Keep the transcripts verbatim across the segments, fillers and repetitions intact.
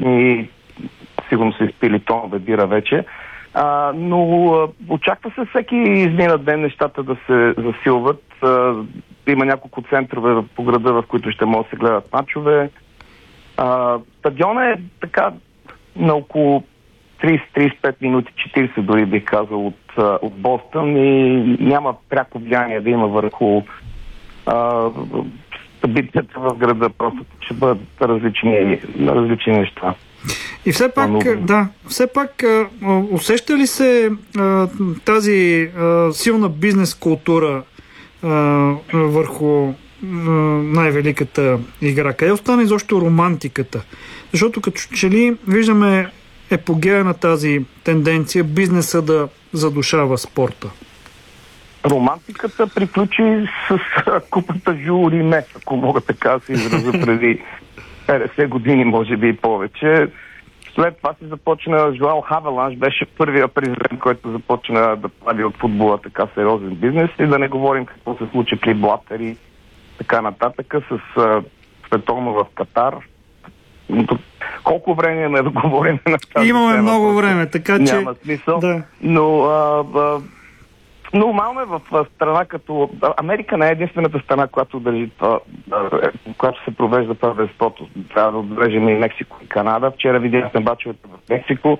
песни, сигурно са изпили тонове бира вече. А, но а, очаква се всеки измина ден нещата да се засилват. А, има няколко центрове по града, в които ще могат да се гледат мачове. А, стадиона е така на около трийсет до трийсет и пет минути, четирийсет дори бих казал от, от Бостън и няма пряко влияние да има върху а, събитията в града. Просто ще бъдат различни, различни неща. И все пак, да, все пак усеща ли се а, тази а, силна бизнес култура а, върху а, най-великата игра? Къде остана изобщо романтиката? Защото като че ли виждаме епогея на тази тенденция бизнеса да задушава спорта? Романтиката приключи с купата Жул Риме, ако мога така да се изразя, преди петдесет години, може би и повече. След това се започна Жоал Хавеланш, беше първият президент, който започна да прави от футбола така сериозен бизнес, и да не говорим какво се случи при Блатер и така нататък с а, световно в Катар. Колко време имаме да говорим на тази Имаме тема? много време, така че... Няма смисъл. Да. Но а, а, нормално е в страна като... Америка не е единствената страна, която държи това, която се провежда това деспото. Трябва да отбележим и Мексико и Канада. Вчера видяхме бачовете в Мексико.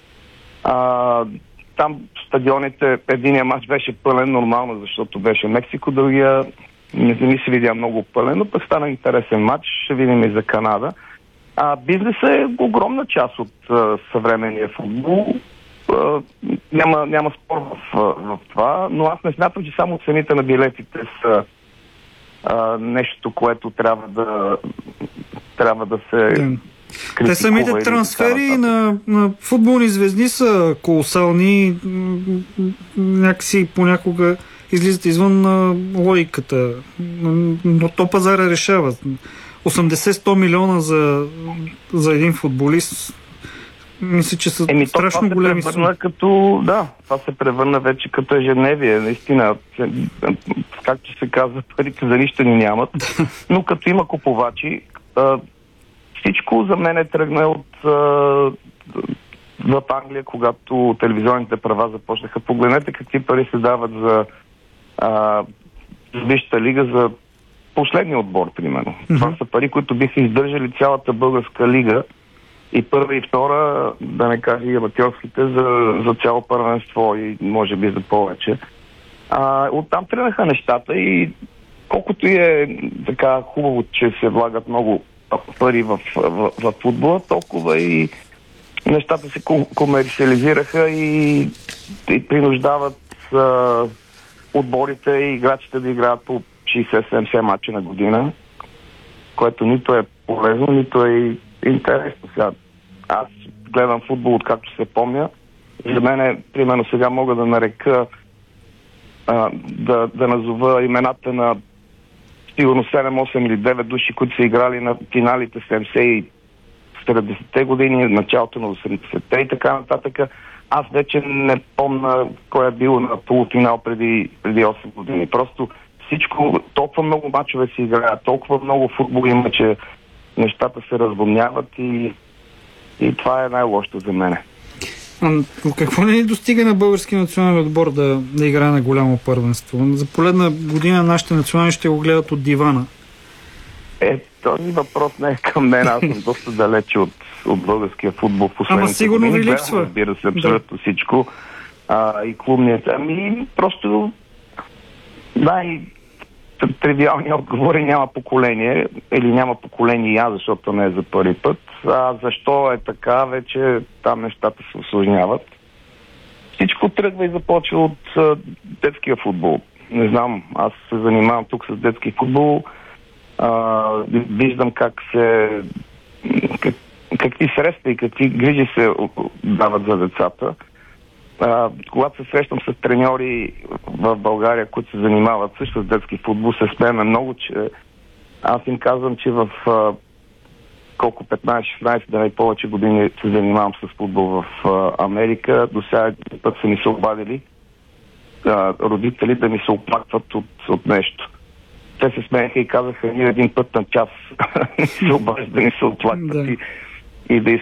А, там стадионите, единия мач беше пълен нормално, защото беше Мексико, другия не ми се видя много пълен, но пък стана интересен мач. Ще видим и за Канада. А бизнесът е огромна част от а, съвременния футбол. Uh, няма, няма спор в, в това, но аз не смятам, че само цените на билетите са uh, нещо, което трябва да трябва да се yeah. критикува. Те самите трансфери на, на футболни звезди са колосални, някакси понякога излизат извън на логиката, но то пазара решава. осемдесет до сто милиона за, за един футболист. Мисля, че са Еми, страшно това големи се превърна като, да, това се превърна вече като ежедневие, наистина. Както се казва, парите за нищо ни нямат, но като има купувачи, всичко за мен е тръгна от в Англия, когато телевизионните права започнаха. Погледнете какви пари се дават за Висшата лига, за последния отбор, примерно. Mm-hmm. Това са пари, които биха издържали цялата българска лига и първа и втора, да не кажа и аматьорските, за, за цяло първенство и може би за повече. А, оттам тръгнаха нещата и колкото и е така хубаво, че се влагат много пари в, в, в футбола, толкова и нещата се комерциализираха и, и принуждават а, отборите и играчите да играят по шейсет седемдесет мача на година, което нито е полезно, нито е интересно. Сега, аз гледам футбол, откакто се помня. За мен е, примерно сега мога да нарека, а, да, да назова имената на сигурно седем, осем или девет души, които са играли на финалите седемдесет и седемдесетте години, началото на осемдесетте и така нататък. Аз вече не помня кой е бил на полуфинал преди, преди осем години. Просто всичко, толкова много мачове се играят, толкова много футбол има, че нещата се разводняват и, и това е най-лошото за мене. А какво не ни достига на български национален отбор да, да играе на голямо първенство? За поредна година нашите национални ще го гледат от дивана. Е, този въпрос не е към мен. Аз съм доста далече от, от българския футбол в последните Ама сигурно години. ви липсва. Разбира се, абсолютно да. Всичко. А, и клубният. Ами, просто най- тривиалният отговор е няма поколение, или няма поколение я, защото не е за първи път. А защо е така, вече там нещата се усложняват. Всичко тръгва и започва от а, детския футбол. Не знам, аз се занимавам тук с детски футбол. А, виждам как се как, какви средства и какви грижи се дават за децата. А, когато се срещам с треньори в България, които се занимават също с детски футбол, се смееме много, че аз им казвам, че в а, колко петнайсет-шестнайсет, да не повече години се занимавам с футбол в а, Америка. До сега един път са ми се обадили а, родители да ми се оплакват от, от нещо. Те се смееха и казаха, ние един път на час се обажда да ни се оплакват да. и, и да искат